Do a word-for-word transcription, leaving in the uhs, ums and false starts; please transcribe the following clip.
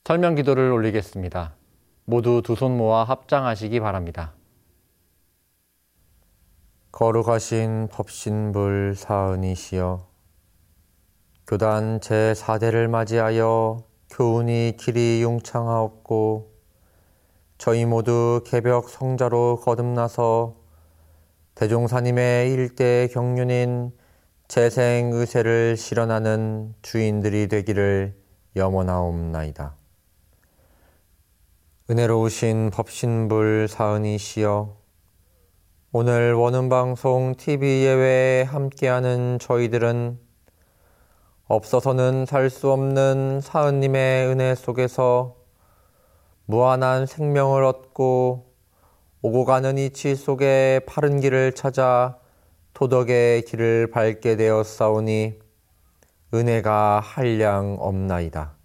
설명 기도를 올리겠습니다. 모두 두 손 모아 합장하시기 바랍니다. 거룩하신 법신불 사은이시여, 교단 제사 대를 맞이하여 교훈이 길이 융창하옵고 저희 모두 개벽 성자로 거듭나서 대종사님의 일대 경륜인 재생의세를 실현하는 주인들이 되기를 염원하옵나이다. 은혜로우신 법신불 사은이시여, 오늘 원음방송 티비 예외에 함께하는 저희들은 없어서는 살 수 없는 사은님의 은혜 속에서 무한한 생명을 얻고 오고 가는 이치 속에 바른 길을 찾아 도덕의 길을 밟게 되었사오니 은혜가 한량 없나이다.